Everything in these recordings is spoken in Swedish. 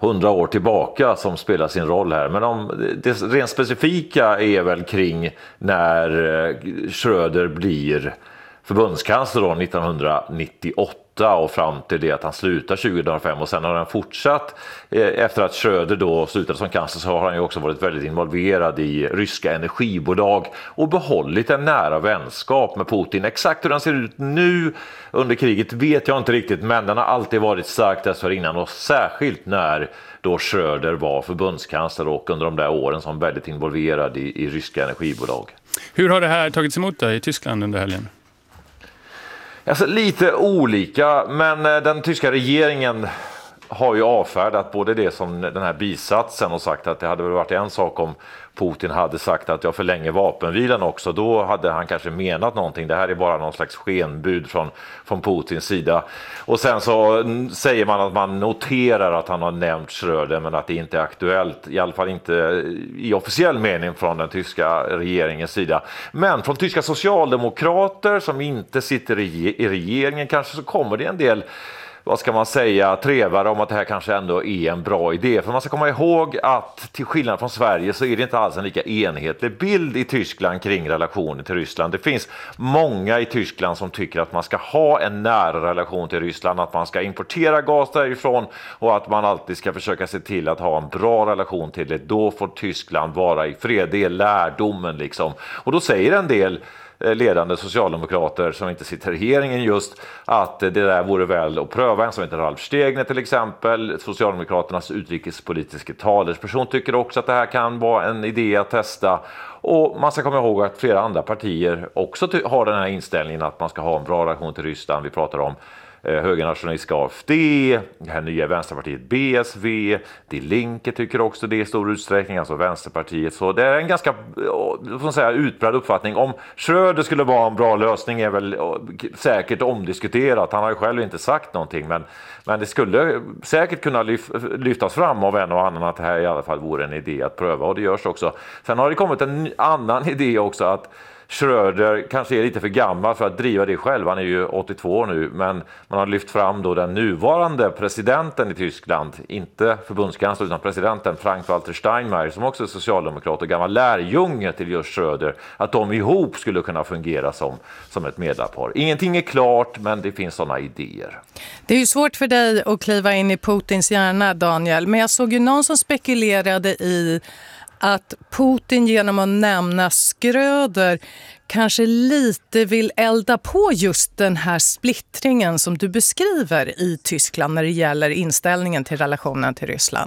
100 år tillbaka som spelar sin roll här. Men det rent specifika är väl kring när Schröder blir förbundskansler då 1998 och fram till det att han slutar 2005, och sen har han fortsatt efter att Schröder då slutade som kansler, så har han ju också varit väldigt involverad i ryska energibolag och behållit en nära vänskap med Putin. Exakt hur den ser ut nu under kriget vet jag inte riktigt, men den har alltid varit starkt dessförinnan, och särskilt när då Schröder var förbundskansler och under de där åren som väldigt involverad i ryska energibolag. Hur har det här tagits emot dig i Tyskland under helgen? Alltså, lite olika, men den tyska regeringen har ju avfärdat både det som den här bisatsen och sagt att det hade väl varit en sak om Putin hade sagt att jag förlänger vapenvilan också. Då hade han kanske menat någonting. Det här är bara någon slags skenbud från Putins sida. Och sen så säger man att man noterar att han har nämnt Schröder, men att det inte är aktuellt. I alla fall inte i officiell mening från den tyska regeringens sida. Men från tyska socialdemokrater som inte sitter i regeringen kanske så kommer det en del, vad ska man säga, trevare om att det här kanske ändå är en bra idé. För man ska komma ihåg att till skillnad från Sverige så är det inte alls en lika enhetlig bild i Tyskland kring relationen till Ryssland. Det finns många i Tyskland som tycker att man ska ha en nära relation till Ryssland, att man ska importera gas därifrån och att man alltid ska försöka se till att ha en bra relation till det. Då får Tyskland vara i fred. Det är lärdomen liksom. Och då säger en del ledande socialdemokrater som inte sitter i regeringen just att det där vore väl att pröva. En som heter Ralf Stegner till exempel, Socialdemokraternas utrikespolitiska talesperson, tycker också att det här kan vara en idé att testa. Och man ska komma ihåg att flera andra partier också har den här inställningen att man ska ha en bra relation till Ryssland. Vi pratar om högernationalistiska AfD, det här nya vänsterpartiet BSV, Die Linke tycker också det i stor utsträckning, alltså Vänsterpartiet. Så det är en ganska utbredd uppfattning. Om Schröder skulle vara en bra lösning är väl säkert omdiskuterat. Han har ju själv inte sagt någonting, men det skulle säkert kunna lyftas fram av en och annan att det här i alla fall vore en idé att pröva, och det görs också. Sen har det kommit en annan idé också, att Schröder kanske är lite för gammal för att driva det själv. Han är ju 82 år nu, men man har lyft fram då den nuvarande presidenten i Tyskland, inte förbundskansler utan presidenten Frank-Walter Steinmeier, som också är socialdemokrat och gammal lärjunge till just Schröder, att de ihop skulle kunna fungera som ett medlarpar. Ingenting är klart, men det finns sådana idéer. Det är ju svårt för dig att kliva in i Putins hjärna, Daniel, men jag såg ju någon som spekulerade i att Putin genom att nämna Schröder kanske lite vill elda på just den här splittringen som du beskriver i Tyskland när det gäller inställningen till relationen till Ryssland.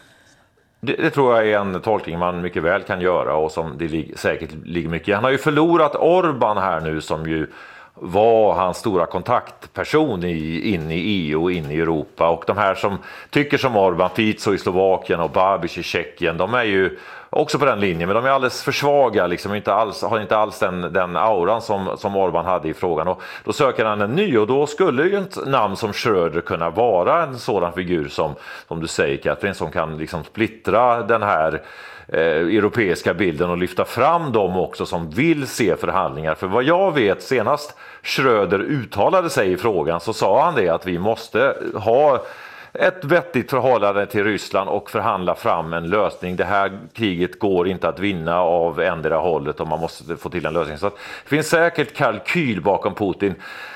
Det tror jag är en tolkning man mycket väl kan göra och som det säkert ligger mycket. Han har ju förlorat Orbán här nu, som ju var hans stora kontaktperson in i EU och in i Europa. Och de här som tycker som Orbán, Fico i Slovakien och Babiš i Tjeckien, de är ju också på den linjen, men de är alldeles för svaga, liksom har inte alls den auran som Orbán hade i frågan. Och då söker han en ny, och då skulle ju ett namn som Schröder kunna vara en sådan figur som du säger, Katrin, som kan liksom splittra den här europeiska bilden och lyfta fram dem också som vill se förhandlingar. För vad jag vet, senast Schröder uttalade sig i frågan så sa han det, att vi måste ha ett vettigt förhållande till Ryssland och förhandla fram en lösning. Det här kriget går inte att vinna av ändra hållet och man måste få till en lösning. Så att det finns säkert kalkyl bakom Putin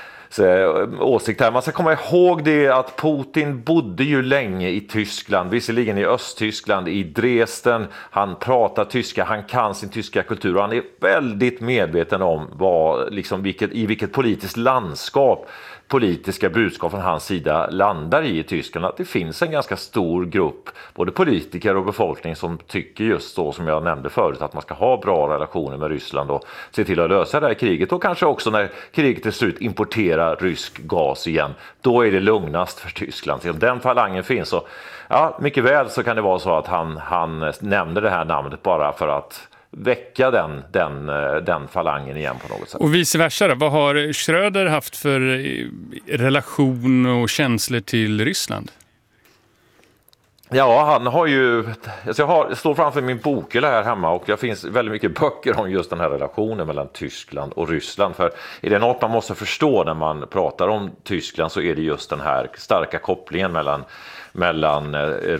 åsikt här. Man ska komma ihåg det att Putin bodde ju länge i Tyskland, visserligen i Östtyskland, i Dresden. Han pratar tyska, han kan sin tyska kultur och han är väldigt medveten om i vilket politiskt landskap politiska budskap från hans sida landar i Tyskland. Att det finns en ganska stor grupp, både politiker och befolkning, som tycker just så som jag nämnde förut, att man ska ha bra relationer med Ryssland och se till att lösa det här kriget, och kanske också när kriget till slut importerar rysk gas igen. Då är det lugnast för Tyskland. Så om den falangen finns, så ja, mycket väl så kan det vara så att han nämnde det här namnet bara för att väcka den falangen igen på något sätt. Och vice versa då? Vad har Schröder haft för relation och känslor till Ryssland? Ja, han har ju... Jag står framför min bokhylla här hemma och det finns väldigt mycket böcker om just den här relationen mellan Tyskland och Ryssland. För är det något man måste förstå när man pratar om Tyskland, så är det just den här starka kopplingen mellan